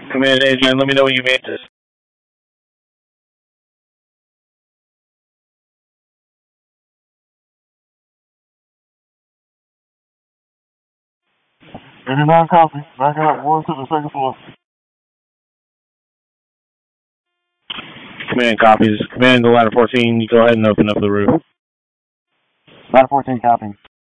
Command agent, let me know when you made this. Any non-copy. Back out. One to the second floor. Command copies. Command to ladder 14, you go ahead and open up the roof. Ladder 14 copy.